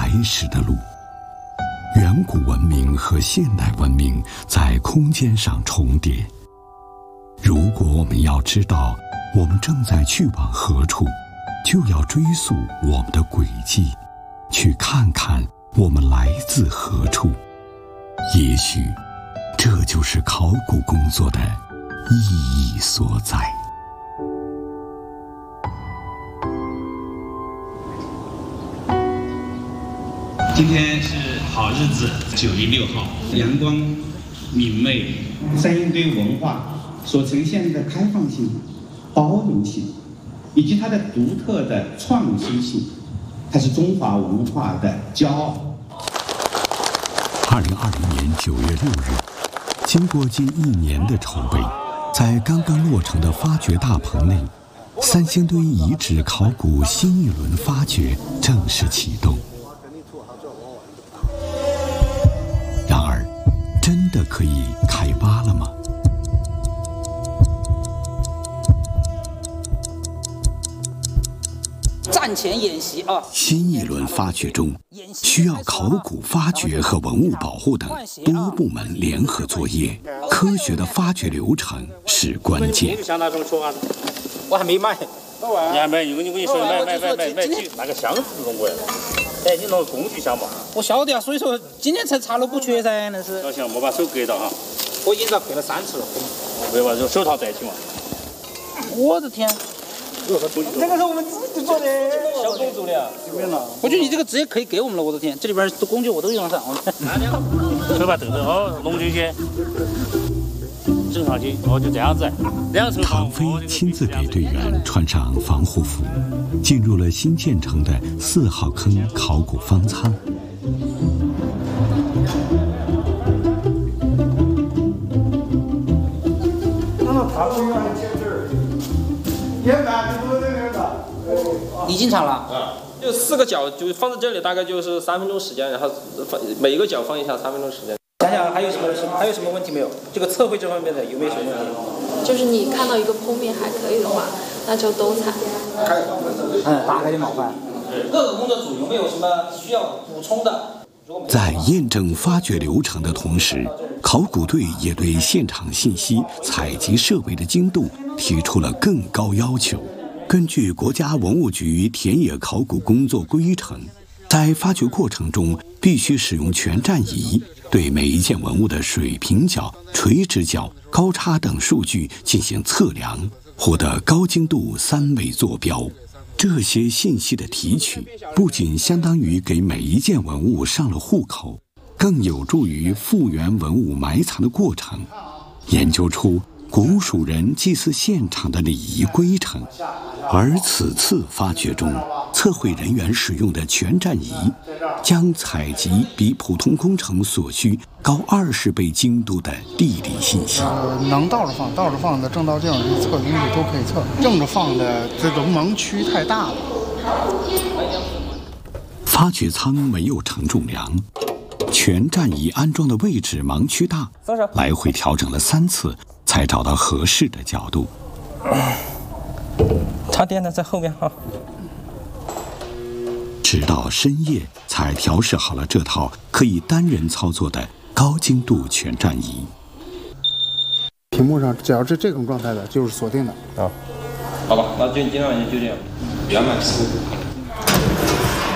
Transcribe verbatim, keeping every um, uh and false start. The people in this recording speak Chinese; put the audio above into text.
来时的路。远古文明和现代文明在空间上重叠。如果我们要知道我们正在去往何处，就要追溯我们的轨迹，去看看我们来自何处。也许这就是考古工作的意义所在。 今天是好日子，九月六号，阳光明媚。三星堆文化所呈现的开放性、包容性，以及它的独特的创新性，它是中华文化的骄傲。 二零二零年九月六日，经过近一年的筹备，在刚刚落成的发掘大棚内，三星堆遗址考古新一轮发掘正式启动。然而，真的可以开挖了吗？ 战前演习啊！ 新一轮发掘中，需要考古发掘和文物保护等多部门联合作业，科学的发掘流程是关键。 我还没买， 你还没？我跟你说，买买买买买几那个箱子弄过来了。哎，你弄工具箱吧。 我晓得呀，所以说今天才查了不缺噻，那是。 小心，莫把手割到哈。 我已经遭割了三次了。 不要把手套戴起嘛。 我的天！ 这个是我们自己做的， 小工做的啊， 我觉得你这个职业可以给我们了，我的天，这里边的工具我都用得上。 手把豆豆哦，弄进去，整上去，哦，就这样子。 唐飞亲自给队员穿上防护服，进入了新建成的四号坑考古方舱。 你进场了？ 啊，就四个脚就放在这里，大概就是三分钟时间，然后放每一个脚放一下，三分钟时间。 想想还有什么还有什么问题没有？这个测绘这方面的有没有什么问题？ 就是你看到一个剖面还可以的话，那就都采。 嗯，打开就麻烦。各个工作组有没有什么需要补充的？ 在验证发掘流程的同时，考古队也对现场信息采集设备的精度提出了更高要求。根据国家文物局田野考古工作规程，在发掘过程中必须使用全站仪对每一件文物的水平角、垂直角、高差等数据进行测量，获得高精度三维坐标。这些信息的提取不仅相当于给每一件文物上了户口，更有助于复原文物埋藏的过程，研究出古蜀人祭祀现场的礼仪规程。而此次发掘中，测绘人员使用的全站仪将采集比普通工程所需高二十倍精度的地理信息。 呃，能倒着放，倒着放的正倒镜测东西都可以测，正着放的这个盲区太大了。 发掘舱没有承重梁，全站仪安装的位置盲区大，来回调整了三次才找到合适的角度。 插电的在后面哈。 直到深夜才调试好了这套可以单人操作的高精度全站仪。 屏幕上只要是这种状态的，就是锁定的。 啊，好吧，那就今晚就这样。圆满思路。